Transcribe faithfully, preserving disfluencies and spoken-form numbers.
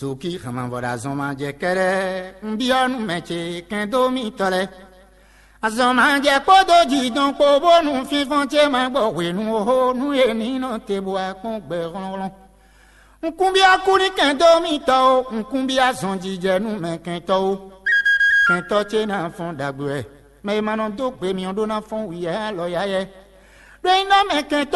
Zuki hamavora zoma je kere mbionu meche kendo mi tole azoma je kodo ji don ko bonu fifon che ma gbo wenu ho nu eni no tebu akun gbe ronron nkunbi akuri kendo mi to nkunbi azonji je nu me kento kento che na fon dagbe me manon do pe mi ondo na fon wi ya lo ya ye re na me kento